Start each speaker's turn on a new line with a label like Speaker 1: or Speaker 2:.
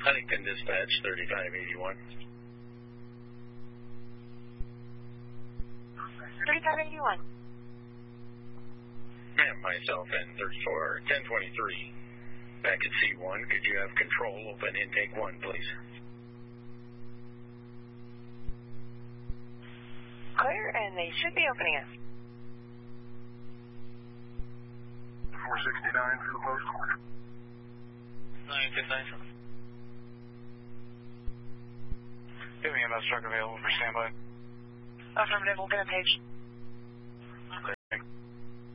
Speaker 1: Huntington Dispatch 3581.
Speaker 2: 3581.
Speaker 1: Ma'am, myself and 1023. Back at C1, could you have control open intake 1, please?
Speaker 2: Clear, and they should be opening it.
Speaker 3: 469 for the post.
Speaker 4: 959. Give me a truck available for standby.
Speaker 2: Affirmative, we'll get a page.